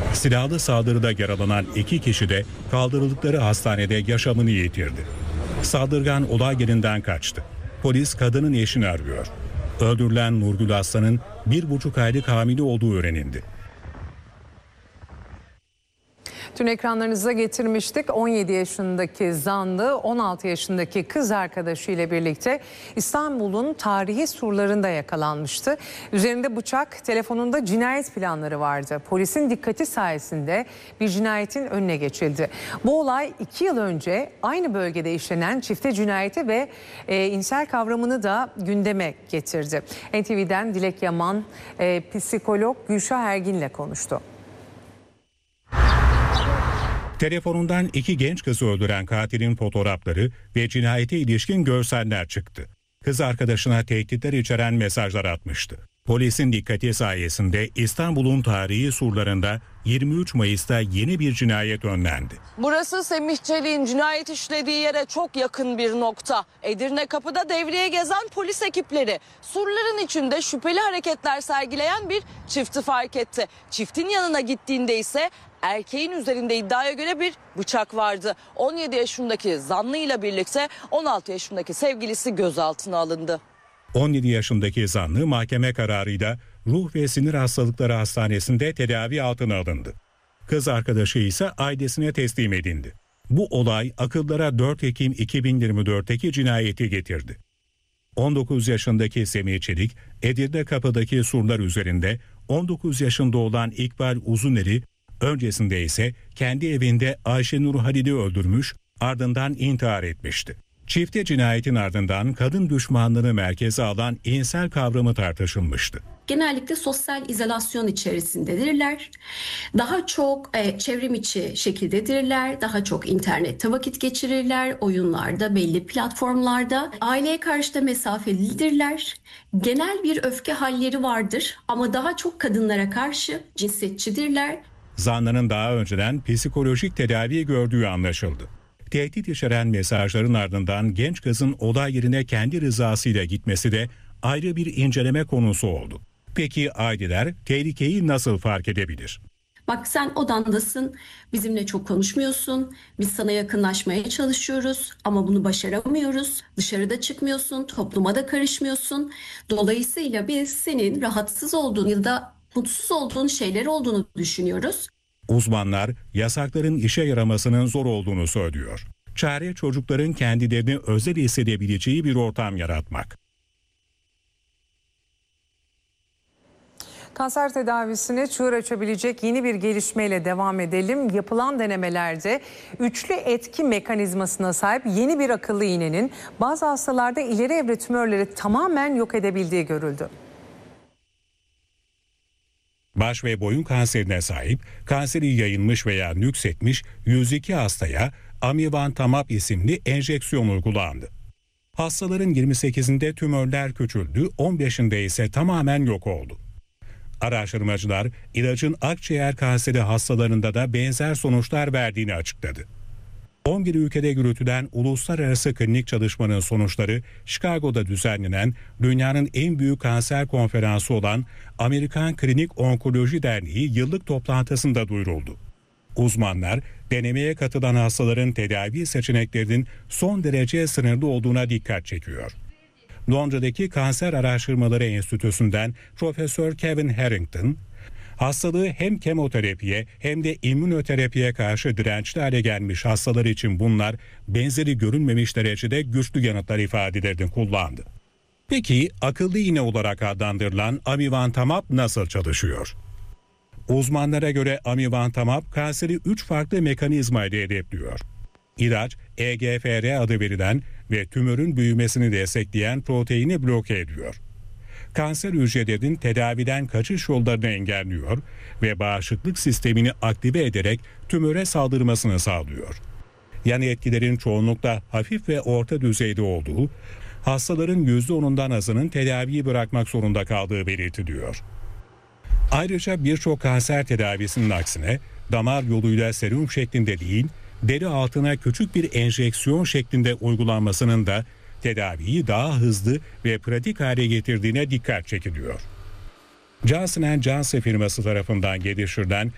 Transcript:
Silahlı saldırıda yaralanan 2 kişi de kaldırıldıkları hastanede yaşamını yitirdi. Saldırgan olay yerinden kaçtı. Polis kadının eşini arıyor. Öldürülen Nurgül Aslan'ın 1,5 aylık hamile olduğu öğrenildi. Dün ekranlarınıza getirmiştik. 17 yaşındaki zanlı 16 yaşındaki kız arkadaşıyla birlikte İstanbul'un tarihi surlarında yakalanmıştı. Üzerinde bıçak, telefonunda cinayet planları vardı. Polisin dikkati sayesinde bir cinayetin önüne geçildi. Bu olay 2 yıl önce aynı bölgede işlenen çifte cinayeti ve insel kavramını da gündeme getirdi. NTV'den Dilek Yaman, psikolog Gülşah Ergin'le konuştu. Telefonundan 2 genç kızı öldüren katilin fotoğrafları ve cinayete ilişkin görseller çıktı. Kız arkadaşına tehditler içeren mesajlar atmıştı. Polisin dikkati sayesinde İstanbul'un tarihi surlarında 23 Mayıs'ta yeni bir cinayet önlendi. Burası Semih Çelik'in cinayet işlediği yere çok yakın bir nokta. Edirne Kapı'da devreye gezen polis ekipleri surların içinde şüpheli hareketler sergileyen bir çifti fark etti. Çiftin yanına gittiğinde ise erkeğin üzerinde iddiaya göre bir bıçak vardı. 17 yaşındaki zanlıyla birlikte 16 yaşındaki sevgilisi gözaltına alındı. 17 yaşındaki zanlı mahkeme kararıyla Ruh ve Sinir Hastalıkları Hastanesi'nde tedavi altına alındı. Kız arkadaşı ise ailesine teslim edildi. Bu olay akıllara 4 Ekim 2024'teki cinayeti getirdi. 19 yaşındaki Semih Çelik, Edirne Kapı'daki surlar üzerinde 19 yaşında olan İkbal Uzuner'i, öncesinde ise kendi evinde Ayşenur Halil'i öldürmüş, ardından intihar etmişti. Çifte cinayetin ardından kadın düşmanlığını merkeze alan insel kavramı tartışılmıştı. Genellikle sosyal izolasyon içerisindedirler. Daha çok çevrim içi şekildedirler. Daha çok internette vakit geçirirler. Oyunlarda, belli platformlarda. Aileye karşı da mesafelidirler. Genel bir öfke halleri vardır ama daha çok kadınlara karşı cinsiyetçidirler. Zanlının daha önceden psikolojik tedavi gördüğü anlaşıldı. Tehdit içeren mesajların ardından genç kızın olay yerine kendi rızasıyla gitmesi de ayrı bir inceleme konusu oldu. Peki aileler tehlikeyi nasıl fark edebilir? Bak sen odandasın, bizimle çok konuşmuyorsun, biz sana yakınlaşmaya çalışıyoruz ama bunu başaramıyoruz. Dışarıda çıkmıyorsun, topluma da karışmıyorsun. Dolayısıyla biz senin rahatsız olduğun ya da mutsuz olduğun şeyler olduğunu düşünüyoruz. Uzmanlar yasakların işe yaramasının zor olduğunu söylüyor. Çare çocukların kendilerini özel hissedebileceği bir ortam yaratmak. Kanser tedavisine çığır açabilecek yeni bir gelişmeyle devam edelim. Yapılan denemelerde üçlü etki mekanizmasına sahip yeni bir akıllı iğnenin bazı hastalarda ileri evre tümörleri tamamen yok edebildiği görüldü. Baş ve boyun kanserine sahip, kanseri yayılmış veya nüksetmiş 102 hastaya amivantamab isimli enjeksiyon uygulandı. Hastaların 28'inde tümörler küçüldü, 15'inde ise tamamen yok oldu. Araştırmacılar ilacın akciğer kanseri hastalarında da benzer sonuçlar verdiğini açıkladı. 11 ülkede yürütülen uluslararası klinik çalışmanın sonuçları Chicago'da düzenlenen dünyanın en büyük kanser konferansı olan Amerikan Klinik Onkoloji Derneği yıllık toplantısında duyuruldu. Uzmanlar denemeye katılan hastaların tedavi seçeneklerinin son derece sınırlı olduğuna dikkat çekiyor. Londra'daki Kanser Araştırmaları Enstitüsü'nden Profesör Kevin Harrington, hastalığı hem kemoterapiye hem de immünoterapiye karşı dirençli hale gelmiş hastalar için bunlar benzeri görülmemiş derecede güçlü yanıtlar ifadelerini kullandı. Peki akıllı iğne olarak adlandırılan amivantamab nasıl çalışıyor? Uzmanlara göre amivantamab kanseri 3 farklı mekanizma ile hedefliyor. İlaç EGFR adı verilen ve tümörün büyümesini destekleyen proteini bloke ediyor. Kanser hücrelerinin tedaviden kaçış yollarını engelliyor ve bağışıklık sistemini aktive ederek tümöre saldırmasını sağlıyor. Yan etkilerin çoğunlukla hafif ve orta düzeyde olduğu, hastaların %10'undan azının tedaviyi bırakmak zorunda kaldığı belirtiliyor. Ayrıca birçok kanser tedavisinin aksine damar yoluyla serum şeklinde değil, deri altına küçük bir enjeksiyon şeklinde uygulanmasının da tedaviyi daha hızlı ve pratik hale getirdiğine dikkat çekiliyor. Johnson & Johnson firması tarafından geliştirilen